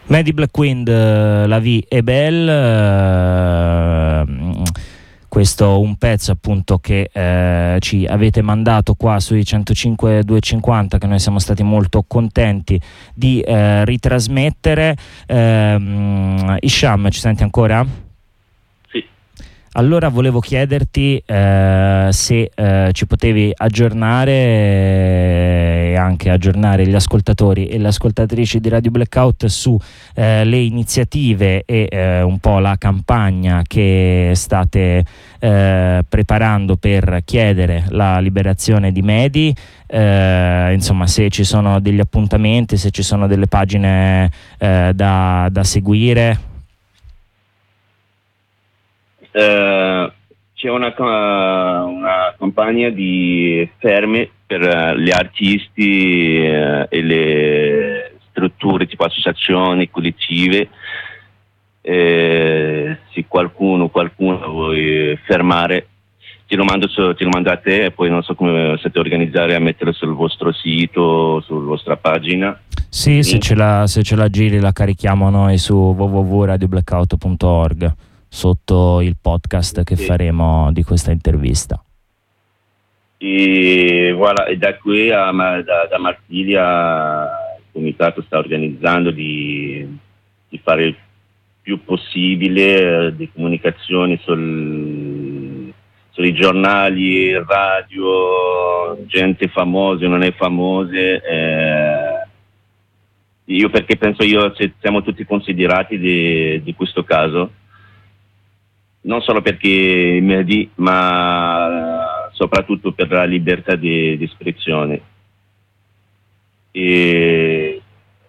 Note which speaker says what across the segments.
Speaker 1: Mehdi Blackwind, La vie est belle, questo un pezzo appunto che ci avete mandato qua sui 105 250, che noi siamo stati molto contenti di ritrasmettere. Hisham, ci senti ancora?
Speaker 2: Sì.
Speaker 1: Allora volevo chiederti se ci potevi aggiornare e anche aggiornare gli ascoltatori e le ascoltatrici di Radio Blackout su le iniziative e un po' la campagna che state preparando per chiedere la liberazione di Mehdi, insomma, se ci sono degli appuntamenti, se ci sono delle pagine da seguire.
Speaker 2: C'è una campagna di ferme per gli artisti e le strutture tipo associazioni collettive. Se qualcuno vuole fermare, te lo mando a te, e poi non so come siete organizzare a metterlo sul vostro sito, sulla vostra pagina.
Speaker 1: Sì, se ce la giri la carichiamo noi su www.radioblackout.org sotto il podcast che faremo di questa intervista.
Speaker 2: E voilà, e da qui da Marsiglia il comitato sta organizzando di fare il più possibile di comunicazioni sui giornali, radio, gente famosa, non è famose. Io perché penso siamo tutti considerati di questo caso, non solo perché Mehdi, ma soprattutto per la libertà di espressione. E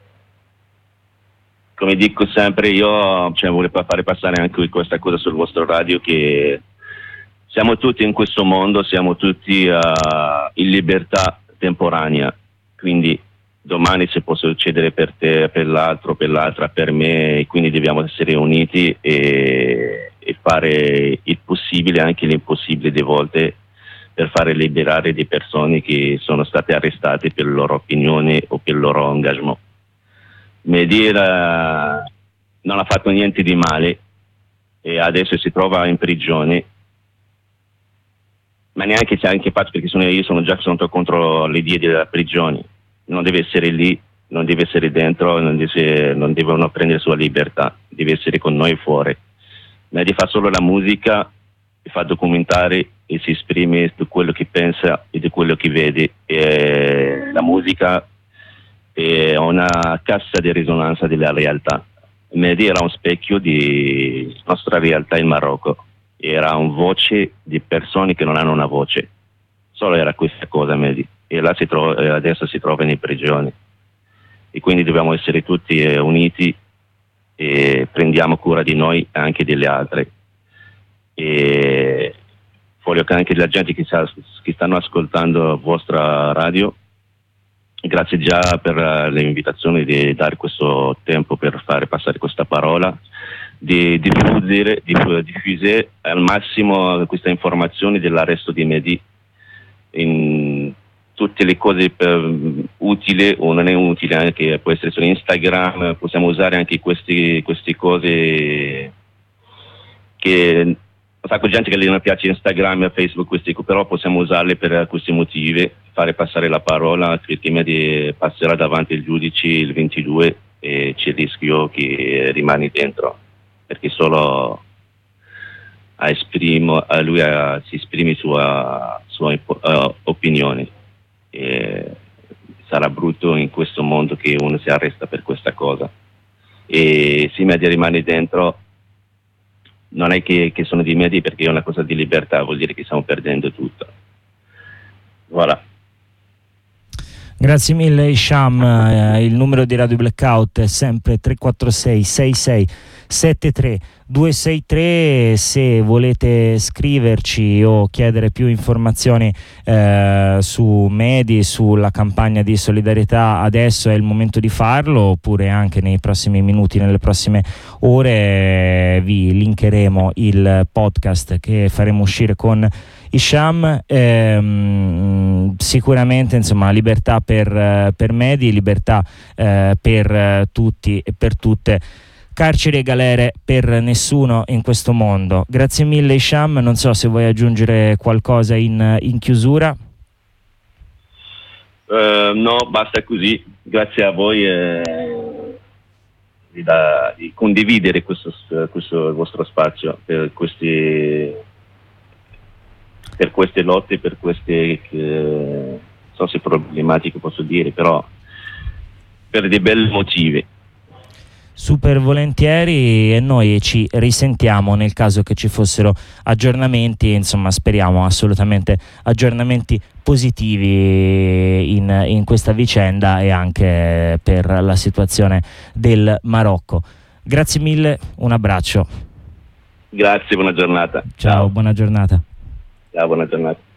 Speaker 2: come dico sempre, io volevo fare passare anche questa cosa sul vostro radio, che siamo tutti in questo mondo, siamo tutti in libertà temporanea, quindi domani se può succedere per te, per l'altro, per l'altra, per me, e quindi dobbiamo essere uniti e fare il possibile, anche l'impossibile di volte, per fare liberare di persone che sono state arrestate per la loro opinione o per il loro engagement. Mehdi non ha fatto niente di male e adesso si trova in prigione, ma neanche c'è anche fatto, perché io sono già contro l'idea della prigione. Non deve essere lì, non deve essere dentro, non devono prendere la sua libertà, deve essere con noi fuori. Mehdi fa solo la musica, fa documentari e si esprime su quello che pensa e di quello che vede. E la musica è una cassa di risonanza della realtà. Mehdi era un specchio di nostra realtà in Marocco, era un voce di persone che non hanno una voce, solo era questa cosa Mehdi, e adesso si trova in prigione, e quindi dobbiamo essere tutti uniti e prendiamo cura di noi e anche delle altre. E voglio che anche la gente che stanno ascoltando la vostra radio, grazie già per l'invitazione di dare questo tempo per fare passare questa parola, di diffusere al massimo questa informazione dell'arresto di Mehdi in tutte le cose utili o non è utile, anche può essere su Instagram, possiamo usare anche queste cose che un sacco di gente che non piace Instagram e Facebook, però possiamo usarle per questi motivi, fare passare la parola, perché Mehdi passerà davanti al giudice il 22 e c'è il rischio che rimani dentro, perché solo lui si esprime sua opinione. E sarà brutto in questo mondo che uno si arresta per questa cosa, e se Mehdi rimane dentro non è che sono di Mehdi, perché è una cosa di libertà, vuol dire che stiamo perdendo tutto. Voilà.
Speaker 1: Grazie mille Hisham, il numero di Radio Blackout è sempre 346 66 73 263. Se volete scriverci o chiedere più informazioni su Medi, sulla campagna di solidarietà, adesso è il momento di farlo, oppure anche nei prossimi minuti, nelle prossime ore vi linkeremo il podcast che faremo uscire con Hisham. Sicuramente, insomma, libertà per Medi, libertà per tutti e per tutte, carceri e galere per nessuno in questo mondo. Grazie mille Hisham, non so se vuoi aggiungere qualcosa in chiusura.
Speaker 2: No, basta così, grazie a voi di condividere questo vostro spazio per queste lotte, per queste non so se problematiche posso dire, però per dei belli motivi.
Speaker 1: Super volentieri, e noi ci risentiamo nel caso che ci fossero aggiornamenti, insomma speriamo assolutamente aggiornamenti positivi in questa vicenda e anche per la situazione del Marocco. Grazie mille, un abbraccio.
Speaker 2: Grazie, buona giornata.
Speaker 1: Ciao, buona giornata.
Speaker 2: Ciao, buona giornata.